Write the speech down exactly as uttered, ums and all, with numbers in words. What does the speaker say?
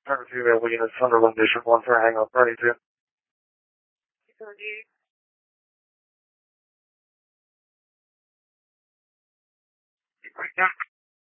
Service available unit Sunderland District one for hang up ready to. Right now.